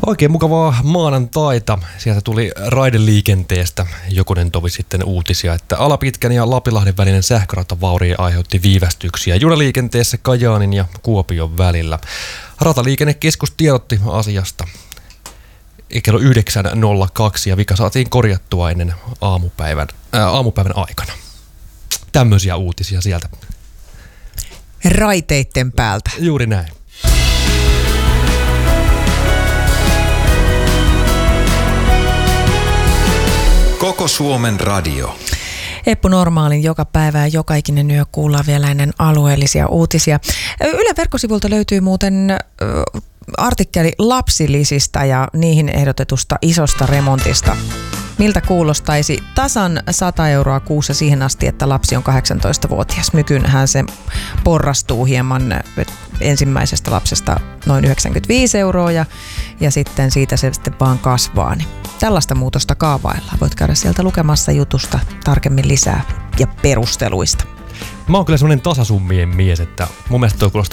Oikein mukavaa maanantaita. Sieltä tuli raideliikenteestä jokunen tovi sitten uutisia, että Alapitkän ja Lapinlahden välinen sähköratavaurio aiheutti viivästyksiä junaliikenteessä Kajaanin ja Kuopion välillä. Rataliikennekeskus tiedotti asiasta kello 9.02 ja vika saatiin korjattua ennen aamupäivän aikana. Tämmöisiä uutisia sieltä. Raiteitten päältä. Juuri näin. Koko Suomen radio. Eppu Normaalin joka päivä ja joka ikinen yö kuullaan vielä ennen alueellisia uutisia. Ylen verkkosivulta löytyy muuten artikkeli lapsilisistä ja niihin ehdotetusta isosta remontista. Miltä kuulostaisi tasan 100 euroa kuussa siihen asti, että lapsi on 18-vuotias. Nykynhän se porrastuu hieman ensimmäisestä lapsesta noin 95 euroa ja sitten siitä se sitten vaan kasvaa. Niin tällaista muutosta kaavaillaan. Voit käydä sieltä lukemassa jutusta tarkemmin lisää ja perusteluista. Mä oon kyllä semmonen tasasummien mies, että mun mielestä toi kuulostaa